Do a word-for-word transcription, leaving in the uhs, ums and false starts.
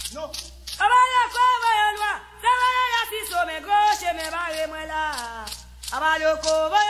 Non. Abaloko voyelwa, ça va la si so me gauche me bare moi là. Abaloko